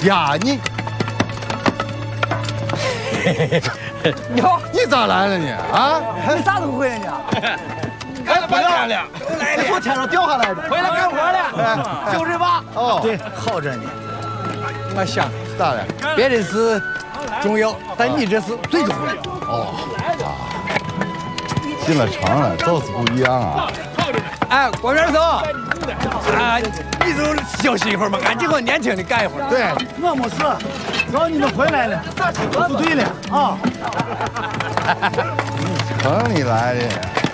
呀，你你咋来了呢？啊？ 你啥时候回来呢？ 哎，不来了， 你从天上掉下来的。 回来干活了，就是吧？ 哦， 对，好着呢。 我想咋了？ 别的事重要，但你这是最重要。 哦，进了城了，就是不一样啊。 哎，郭元生，啊，你就小心一会儿嘛，俺几个年轻的干一会儿。 对， 我没事，只要你们回来了，就对了啊。 城里来的。